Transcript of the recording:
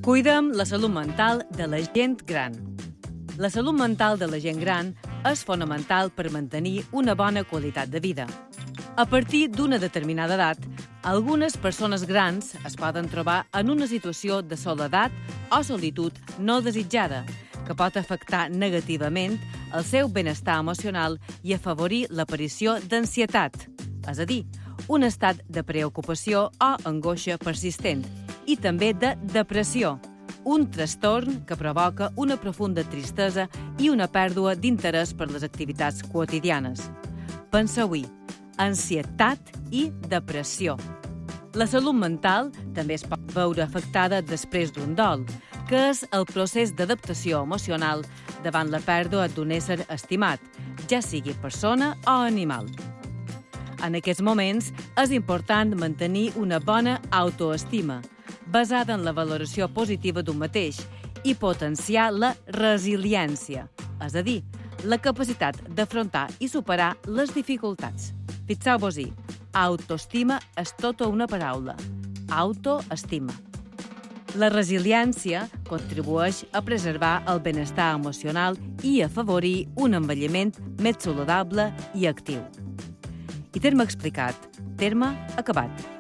Cuidem la salut mental de la gent gran. La salut mental de la gent gran és fonamental per mantenir una bona qualitat de vida. A partir d'una determinada edat, algunes persones grans es poden trobar en una situació de soledat o solitud no desitjada, que pot afectar negativament el seu benestar emocional i afavorir l'aparició d'ansietat, és a dir, un estat de preocupació o angoixa persistent, i també de depressió, un trastorn que provoca una profunda tristesa i una pèrdua d'interès per les activitats quotidianes. Penseu-hi, ansietat i depressió. La salut mental també es pot veure afectada després d'un dol, que és el procés d'adaptació emocional davant la pèrdua d'un ésser estimat, ja sigui persona o animal. En aquests moments és important mantenir una bona autoestima, basada en la valoració positiva d'un mateix i potenciar la resiliència, és a dir, la capacitat d'afrontar i superar les dificultats. Fixeu-vos-hi, autoestima és tota una paraula, autoestima. La resiliència contribueix a preservar el benestar emocional i a afavorir un envelliment més saludable i actiu. I terme explicat, terme acabat.